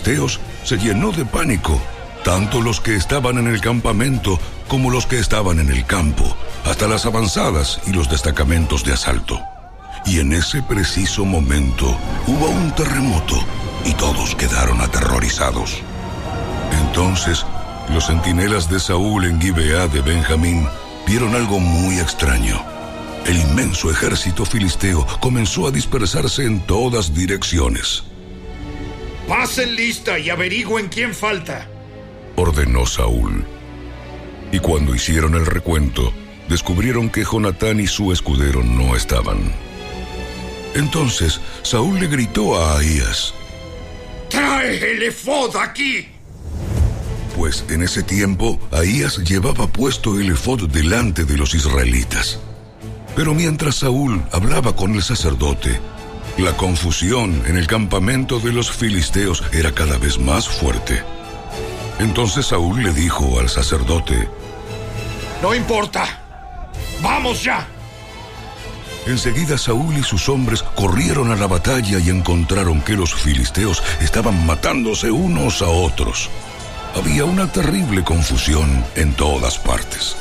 filisteos se llenó de pánico, tanto los que estaban en el campamento como los que estaban en el campo, hasta las avanzadas y los destacamentos de asalto. Y en ese preciso momento hubo un terremoto y todos quedaron aterrorizados. Entonces, los centinelas de Saúl en Gibeá de Benjamín vieron algo muy extraño. El inmenso ejército filisteo comenzó a dispersarse en todas direcciones. ¡Pasen lista y averigüen quién falta!, ordenó Saúl. Y cuando hicieron el recuento, descubrieron que Jonatán y su escudero no estaban. Entonces Saúl le gritó a Ahías: ¡Trae el efod aquí! Pues en ese tiempo Ahías llevaba puesto el efod delante de los israelitas. Pero mientras Saúl hablaba con el sacerdote, la confusión en el campamento de los filisteos era cada vez más fuerte. Entonces Saúl le dijo al sacerdote: ¡No importa! ¡Vamos ya! Enseguida Saúl y sus hombres corrieron a la batalla y encontraron que los filisteos estaban matándose unos a otros. Había una terrible confusión en todas partes.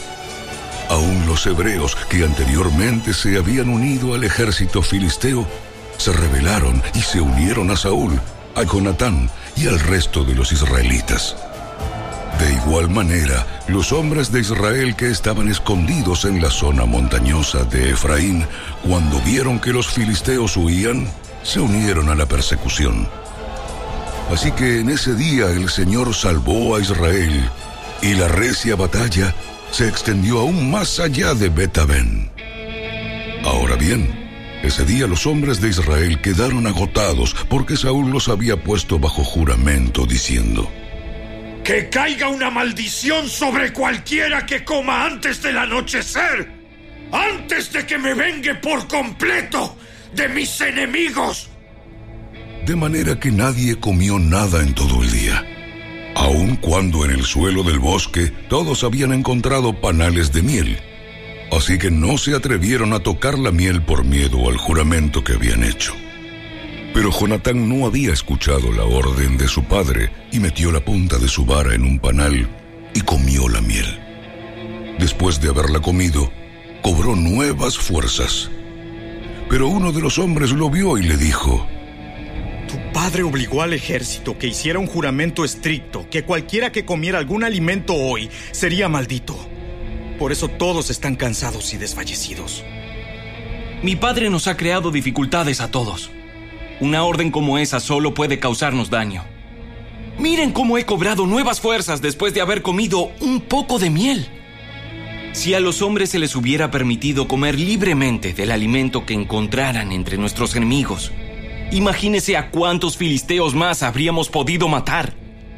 Aún los hebreos que anteriormente se habían unido al ejército filisteo se rebelaron y se unieron a Saúl, a Jonatán y al resto de los israelitas. De igual manera, los hombres de Israel que estaban escondidos en la zona montañosa de Efraín, cuando vieron que los filisteos huían, se unieron a la persecución. Así que en ese día el Señor salvó a Israel, y la recia batalla se extendió aún más allá de Bet-Aven. Ahora bien, ese día los hombres de Israel quedaron agotados porque Saúl los había puesto bajo juramento diciendo: ¡Que caiga una maldición sobre cualquiera que coma antes del anochecer! ¡Antes de que me vengue por completo de mis enemigos! De manera que nadie comió nada en todo el día, aun cuando en el suelo del bosque todos habían encontrado panales de miel. Así que no se atrevieron a tocar la miel por miedo al juramento que habían hecho. Pero Jonatán no había escuchado la orden de su padre y metió la punta de su vara en un panal y comió la miel. Después de haberla comido, cobró nuevas fuerzas. Pero uno de los hombres lo vio y le dijo: Tu padre obligó al ejército que hiciera un juramento estricto, que cualquiera que comiera algún alimento hoy sería maldito. Por eso todos están cansados y desfallecidos. Mi padre nos ha creado dificultades a todos. Una orden como esa solo puede causarnos daño. Miren cómo he cobrado nuevas fuerzas después de haber comido un poco de miel. Si a los hombres se les hubiera permitido comer libremente del alimento que encontraran entre nuestros enemigos, imagínese a cuántos filisteos más habríamos podido matar.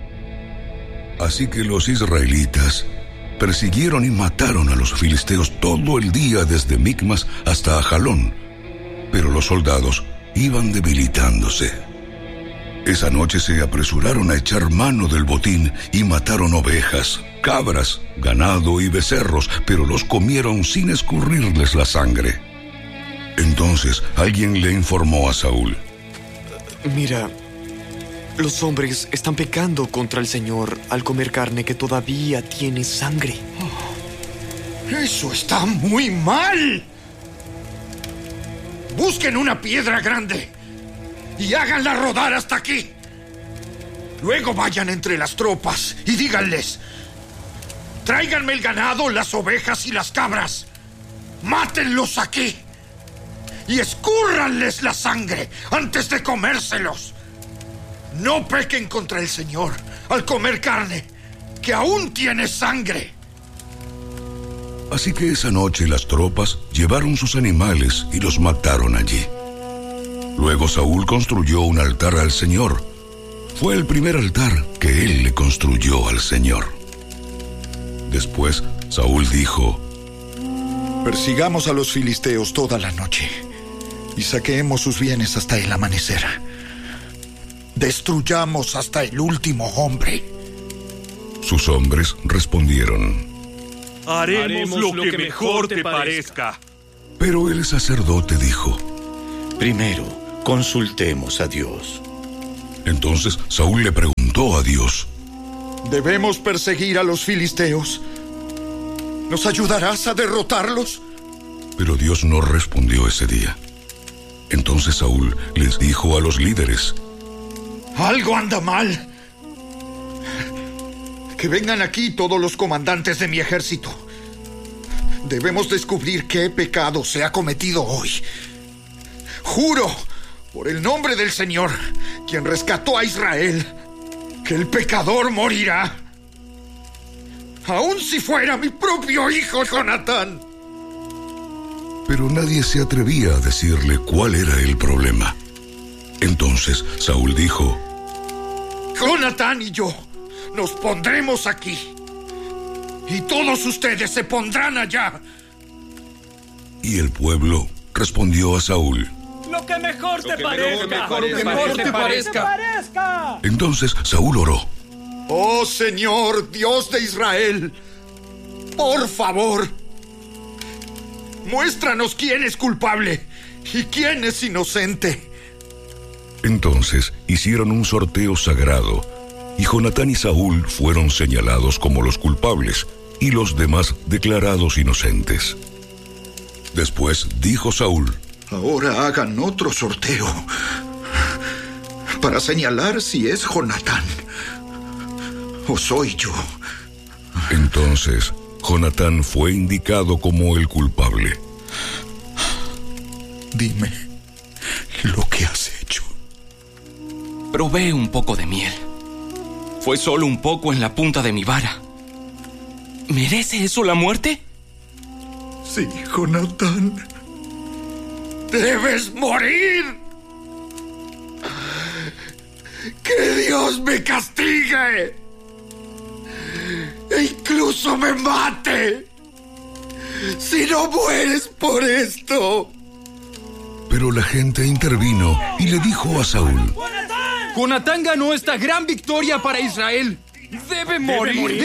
Así que los israelitas persiguieron y mataron a los filisteos todo el día desde Micmas hasta Ajalón, pero los soldados iban debilitándose. Esa noche se apresuraron a echar mano del botín y mataron ovejas, cabras, ganado y becerros, pero los comieron sin escurrirles la sangre. Entonces alguien le informó a Saúl: Mira, los hombres están pecando contra el Señor al comer carne que todavía tiene sangre. ¡Eso está muy mal! Busquen una piedra grande y háganla rodar hasta aquí. Luego vayan entre las tropas y díganles: tráiganme el ganado, las ovejas y las cabras. Mátenlos aquí y escúrranles la sangre antes de comérselos. No pequen contra el Señor al comer carne que aún tiene sangre. Así que esa noche las tropas llevaron sus animales y los mataron allí. Luego Saúl construyó un altar al Señor. Fue el primer altar que él le construyó al Señor. Después Saúl dijo: Persigamos a los filisteos toda la noche y saqueemos sus bienes hasta el amanecer. Destruyamos hasta el último hombre. Sus hombres respondieron: Haremos lo que mejor te parezca. Pero el sacerdote dijo: Primero, consultemos a Dios. Entonces Saúl le preguntó: preguntó a Dios: ¿Debemos perseguir a los filisteos? ¿Nos ayudarás a derrotarlos? Pero Dios no respondió ese día. Entonces Saúl les dijo a los líderes: Algo anda mal. Que vengan aquí todos los comandantes de mi ejército. Debemos descubrir qué pecado se ha cometido hoy. Juro, por el nombre del Señor, quien rescató a Israel, que el pecador morirá. Aun si fuera mi propio hijo Jonatán. Pero nadie se atrevía a decirle cuál era el problema. Entonces Saúl dijo: Jonatán y yo nos pondremos aquí, y todos ustedes se pondrán allá. Y el pueblo respondió a Saúl: Lo que mejor te parezca. Entonces Saúl oró: Oh Señor, Dios de Israel, por favor, muéstranos quién es culpable y quién es inocente. Entonces hicieron un sorteo sagrado, y Jonatán y Saúl fueron señalados como los culpables, y los demás declarados inocentes. Después dijo Saúl: Ahora hagan otro sorteo para señalar si es Jonatán o soy yo. Entonces Jonatán fue indicado como el culpable. Dime lo que has hecho. Probé un poco de miel. Fue solo un poco en la punta de mi vara. ¿Merece eso la muerte? Sí, Jonatán. ¡Debes morir! ¡Que Dios me castigue! ¡E incluso me mate! ¡Si no mueres por esto! Pero la gente intervino y le dijo a Saúl: Jonatán ganó esta gran victoria para Israel. Debe morir.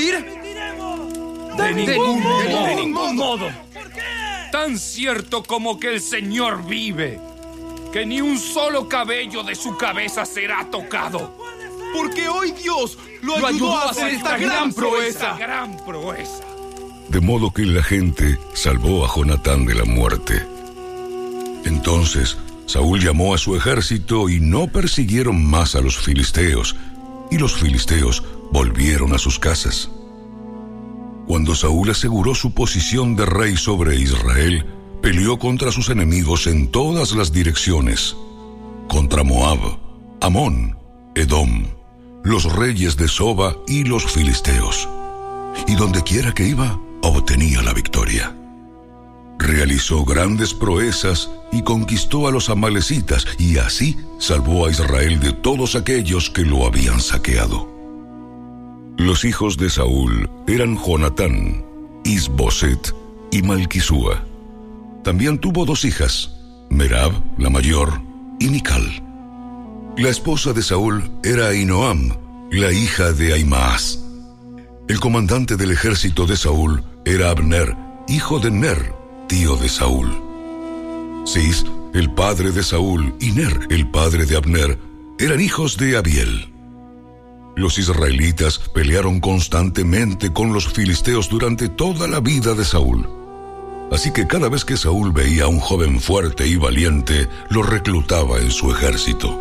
De ningún modo. Tan cierto como que el Señor vive, que ni un solo cabello de su cabeza será tocado. Porque hoy Dios lo ayudó a hacer esta gran proeza. De modo que la gente salvó a Jonatán de la muerte. Entonces Saúl llamó a su ejército y no persiguieron más a los filisteos, y los filisteos volvieron a sus casas. Cuando Saúl aseguró su posición de rey sobre Israel, peleó contra sus enemigos en todas las direcciones: contra Moab, Amón, Edom, los reyes de Soba y los filisteos. Y donde quiera que iba, obtenía la victoria. Realizó grandes proezas y conquistó a los amalecitas, y así salvó a Israel de todos aquellos que lo habían saqueado. Los hijos de Saúl eran Jonatán, Isboset y Malquisúa. También tuvo 2 hijas, Merab, la mayor, y Mical. La esposa de Saúl era Ahinoam, la hija de Ahimaas. El comandante del ejército de Saúl era Abner, hijo de Ner, tío de Saúl. Cis, el padre de Saúl, y Ner, el padre de Abner, eran hijos de Abiel. Los israelitas pelearon constantemente con los filisteos durante toda la vida de Saúl. Así que cada vez que Saúl veía a un joven fuerte y valiente, lo reclutaba en su ejército.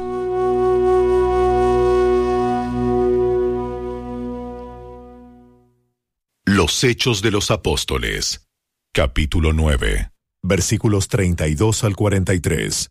Los Hechos de los Apóstoles, capítulo 9, versículos 32 al 43.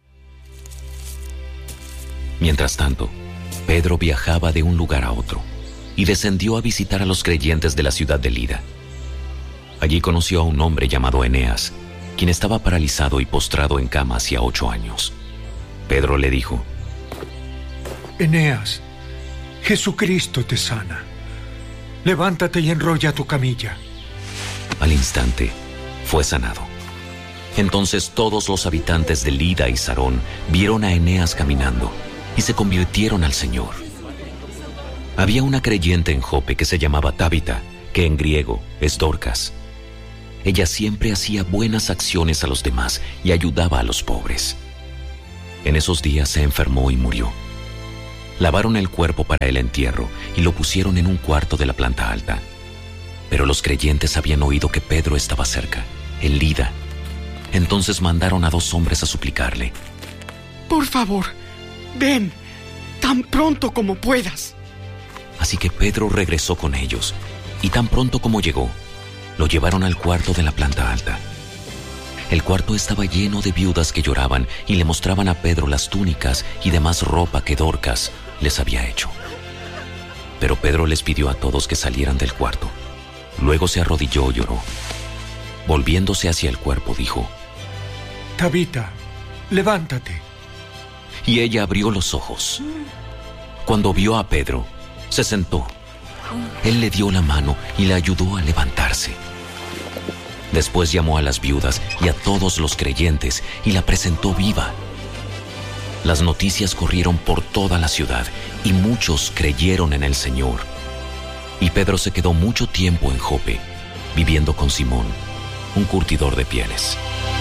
Mientras tanto, Pedro viajaba de un lugar a otro y descendió a visitar a los creyentes de la ciudad de Lida. Allí conoció a un hombre llamado Eneas, quien estaba paralizado y postrado en cama hacía 8 años. Pedro le dijo: Eneas, Jesucristo te sana. Levántate y enrolla tu camilla. Al instante, fue sanado. Entonces todos los habitantes de Lida y Sarón vieron a Eneas caminando y se convirtieron al Señor. Había una creyente en Jope que se llamaba Tabita, que en griego es Dorcas. Ella siempre hacía buenas acciones a los demás y ayudaba a los pobres. En esos días se enfermó y murió. Lavaron el cuerpo para el entierro y lo pusieron en un cuarto de la planta alta. Pero los creyentes habían oído que Pedro estaba cerca, en Lida. Entonces mandaron a 2 hombres a suplicarle: por favor, ven, tan pronto como puedas. Así que Pedro regresó con ellos, y tan pronto como llegó, lo llevaron al cuarto de la planta alta. El cuarto estaba lleno de viudas que lloraban y le mostraban a Pedro las túnicas y demás ropa que Dorcas les había hecho. Pero Pedro les pidió a todos que salieran del cuarto. Luego se arrodilló y lloró. Volviéndose hacia el cuerpo, dijo: Tabita, levántate. Y ella abrió los ojos. Cuando vio a Pedro, se sentó. Él le dio la mano y la ayudó a levantarse. Después llamó a las viudas y a todos los creyentes y la presentó viva. Las noticias corrieron por toda la ciudad y muchos creyeron en el Señor. Y Pedro se quedó mucho tiempo en Jope, viviendo con Simón, un curtidor de pieles.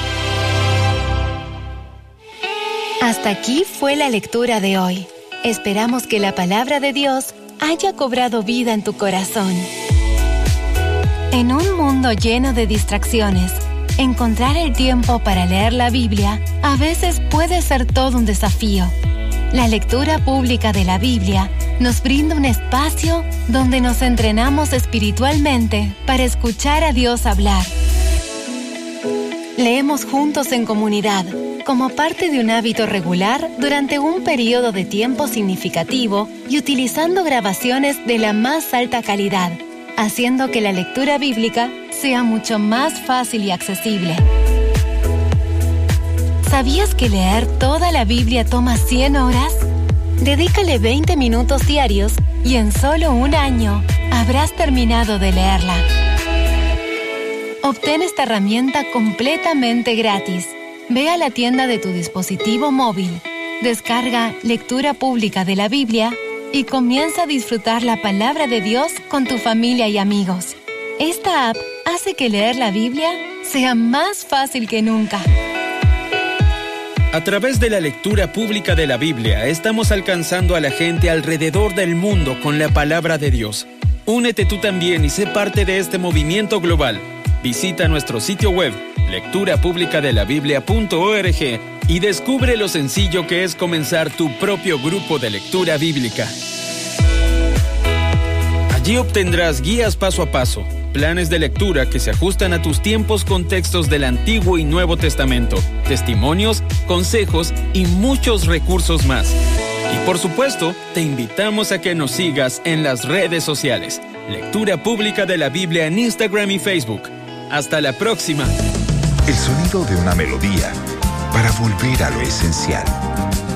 Hasta aquí fue la lectura de hoy. Esperamos que la palabra de Dios haya cobrado vida en tu corazón. En un mundo lleno de distracciones, encontrar el tiempo para leer la Biblia a veces puede ser todo un desafío. La lectura pública de la Biblia nos brinda un espacio donde nos entrenamos espiritualmente para escuchar a Dios hablar. Leemos juntos en comunidad, como parte de un hábito regular durante un periodo de tiempo significativo y utilizando grabaciones de la más alta calidad, haciendo que la lectura bíblica sea mucho más fácil y accesible. ¿Sabías que leer toda la Biblia toma 100 horas? Dedícale 20 minutos diarios y en solo un año habrás terminado de leerla. Obtén esta herramienta completamente gratis. Ve a la tienda de tu dispositivo móvil, descarga Lectura Pública de la Biblia y comienza a disfrutar la palabra de Dios con tu familia y amigos. Esta app hace que leer la Biblia sea más fácil que nunca. A través de la lectura pública de la Biblia, estamos alcanzando a la gente alrededor del mundo con la palabra de Dios. Únete tú también y sé parte de este movimiento global. Visita nuestro sitio web, lecturapublicadelabiblia.org, y descubre lo sencillo que es comenzar tu propio grupo de lectura bíblica. Allí obtendrás guías paso a paso, planes de lectura que se ajustan a tus tiempos con textos del Antiguo y Nuevo Testamento, testimonios, consejos y muchos recursos más. Y por supuesto, te invitamos a que nos sigas en las redes sociales. Lectura Pública de la Biblia en Instagram y Facebook. Hasta la próxima. El sonido de una melodía para volver a lo esencial.